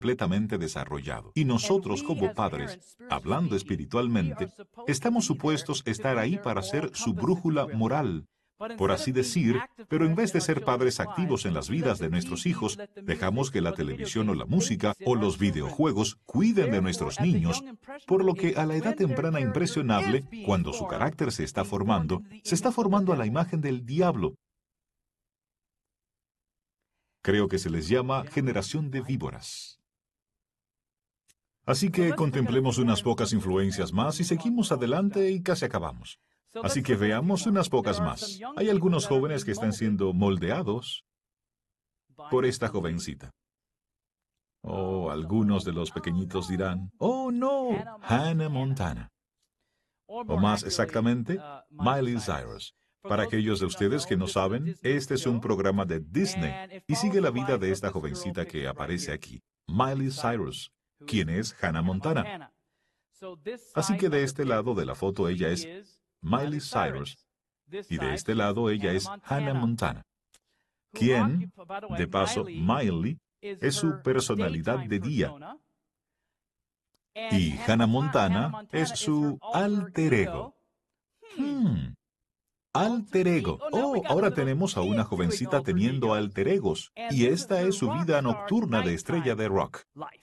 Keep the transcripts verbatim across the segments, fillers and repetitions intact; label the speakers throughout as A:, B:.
A: completamente desarrollado. Y nosotros como padres, hablando espiritualmente, estamos supuestos a estar ahí para ser su brújula moral, por así decir, pero en vez de ser padres activos en las vidas de nuestros hijos, dejamos que la televisión o la música o los videojuegos cuiden de nuestros niños, por lo que a la edad temprana impresionable, cuando su carácter se está formando, se está formando a la imagen del diablo. Creo que se les llama generación de víboras. Así que contemplemos unas pocas influencias más y seguimos adelante y casi acabamos. Así que veamos unas pocas más. Hay algunos jóvenes que están siendo moldeados por esta jovencita. Oh, algunos de los pequeñitos dirán, oh no, Hannah Montana. O más exactamente, Miley Cyrus. Para aquellos de ustedes que no saben, este es un programa de Disney y sigue la vida de esta jovencita que aparece aquí, Miley Cyrus, quien es Hannah Montana. Así que de este lado de la foto ella es Miley Cyrus, y de este lado ella es Hannah Montana, quien, de paso, Miley, es su personalidad de día, y Hannah Montana es su alter ego. Hmm, alter ego. Oh, ahora tenemos a una jovencita teniendo alter egos, y esta es su vida nocturna de estrella de rock.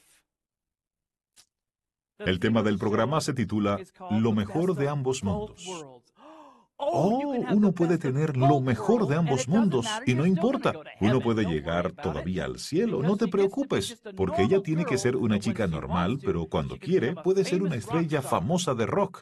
A: El tema del programa se titula Lo mejor de ambos mundos. Oh, uno puede tener lo mejor de ambos mundos y no importa. Uno puede llegar todavía al cielo, no te preocupes, porque ella tiene que ser una chica normal, pero cuando quiere puede ser una estrella famosa de rock.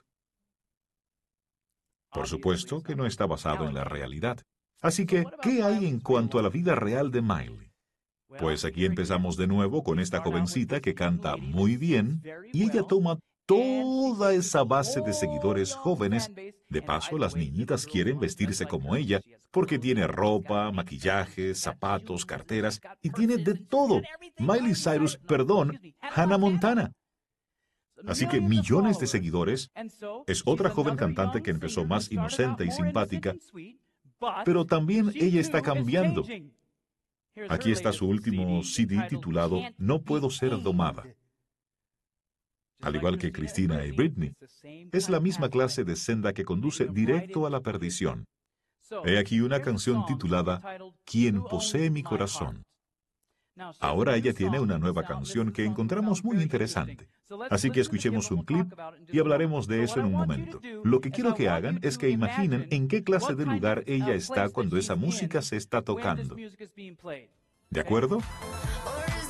A: Por supuesto que no está basado en la realidad. Así que, ¿qué hay en cuanto a la vida real de Miley? Pues aquí empezamos de nuevo con esta jovencita que canta muy bien y ella toma toda esa base de seguidores jóvenes. De paso, las niñitas quieren vestirse como ella porque tiene ropa, maquillaje, zapatos, carteras y tiene de todo. Miley Cyrus, perdón, Hannah Montana. Así que millones de seguidores. Es otra joven cantante que empezó más inocente y simpática, pero también ella está cambiando. Aquí está su último C D titulado No puedo ser domada. Al igual que Christina y Britney, es la misma clase de senda que conduce directo a la perdición. He aquí una canción titulada Quien posee mi corazón. Ahora ella tiene una nueva canción que encontramos muy interesante. Así que escuchemos un clip y hablaremos de eso en un momento. Lo que quiero que hagan es que imaginen en qué clase de lugar ella está cuando esa música se está tocando. ¿De acuerdo?